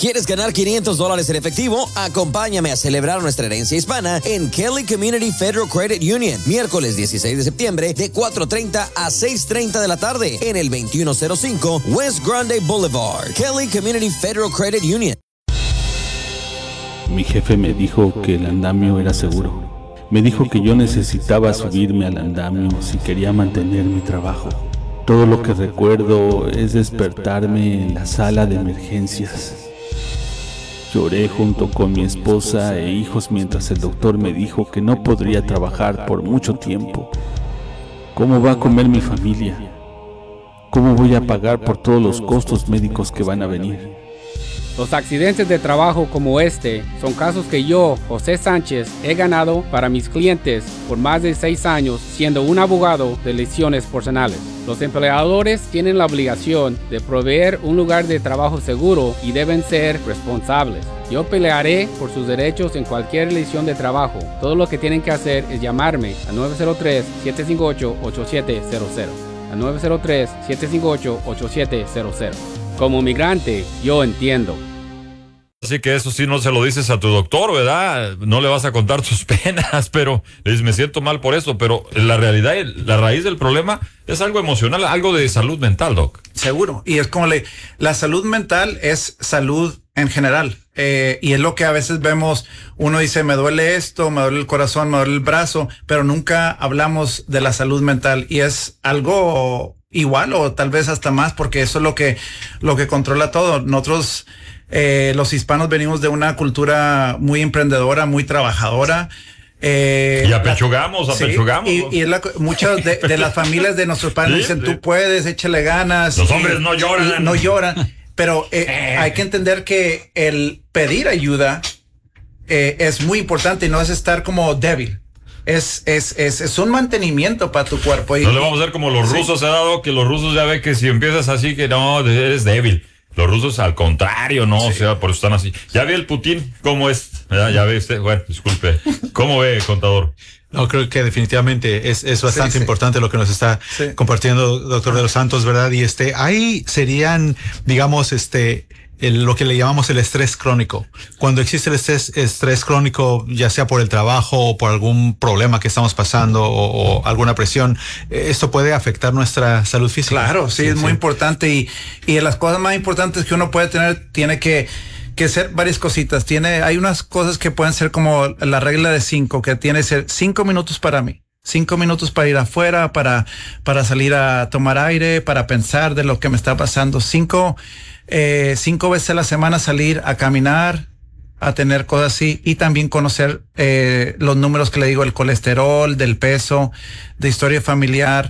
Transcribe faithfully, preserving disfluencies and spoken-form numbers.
¿Quieres ganar quinientos dólares en efectivo? Acompáñame a celebrar nuestra herencia hispana en Kelly Community Federal Credit Union, miércoles dieciséis de septiembre de cuatro treinta a seis treinta de la tarde en el veintiuno cero cinco West Grande Boulevard. Kelly Community Federal Credit Union. Mi jefe me dijo que el andamio era seguro. Me dijo que yo necesitaba subirme al andamio si quería mantener mi trabajo. Todo lo que recuerdo es despertarme en la sala de emergencias. Lloré junto con mi esposa e hijos mientras el doctor me dijo que no podría trabajar por mucho tiempo. ¿Cómo va a comer mi familia? ¿Cómo voy a pagar por todos los costos médicos que van a venir? Los accidentes de trabajo como este son casos que yo, José Sánchez, he ganado para mis clientes por más de seis años siendo un abogado de lesiones personales. Los empleadores tienen la obligación de proveer un lugar de trabajo seguro y deben ser responsables. Yo pelearé por sus derechos en cualquier lesión de trabajo. Todo lo que tienen que hacer es llamarme a nueve cero tres, siete cinco ocho, ocho siete cero cero. A nueve cero tres, siete cinco ocho, ocho siete cero cero. Como migrante, yo entiendo. Así que eso sí no se lo dices a tu doctor, ¿verdad? No le vas a contar tus penas, pero le dices, me siento mal por eso, pero la realidad, la raíz del problema es algo emocional, algo de salud mental, Doc. Seguro, y es como le, la salud mental es salud en general, eh, y es lo que a veces vemos, uno dice, me duele esto, me duele el corazón, me duele el brazo, pero nunca hablamos de la salud mental, y es algo igual o tal vez hasta más, porque eso es lo que, lo que controla todo. Nosotros, eh, los hispanos, venimos de una cultura muy emprendedora, muy trabajadora. Eh, y apechugamos, la, apechugamos. Sí, y, y es la, muchas de, de las familias de nuestros padres sí, dicen, sí. Tú puedes, échale ganas. Los y, hombres no lloran. No lloran, pero eh, eh. hay que entender que el pedir ayuda eh, es muy importante y no es estar como débil. Es, es, es, es un mantenimiento para tu cuerpo. Y, no le vamos a hacer como los rusos, se ha dado que los rusos ya ven que si empiezas así que no, eres débil. Los rusos al contrario, no, sí. O sea, por eso están así. Ya ve el Putin cómo es, ya, ya ve usted, bueno, disculpe. ¿Cómo ve, contador? No, creo que definitivamente es, es bastante sí, sí. importante lo que nos está sí. compartiendo doctor de los Santos, ¿verdad? Y este, ahí serían, digamos, este, el, lo que le llamamos el estrés crónico. Cuando existe el estrés, estrés crónico, ya sea por el trabajo o por algún problema que estamos pasando o, o alguna presión, esto puede afectar nuestra salud física. Claro, sí, sí es sí. muy importante y, y de las cosas más importantes que uno puede tener, tiene que que ser varias cositas. Tiene, hay unas cosas que pueden ser como la regla de cinco, que tiene que ser cinco minutos para mí. Cinco minutos para ir afuera, para, para salir a tomar aire, para pensar de lo que me está pasando. Cinco, eh, cinco veces a la semana salir a caminar, a tener cosas así, y también conocer eh, los números que le digo, el colesterol, del peso, de historia familiar.